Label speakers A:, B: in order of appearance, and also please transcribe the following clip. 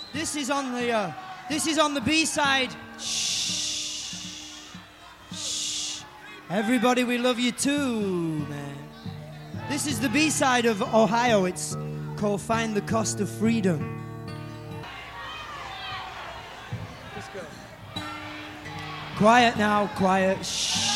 A: This is on the B-side. Shh. Shh. Everybody, we love you too, man. This is the B-side of Ohio. It's called Find the Cost of Freedom. Let's go. Quiet now, quiet. Shh.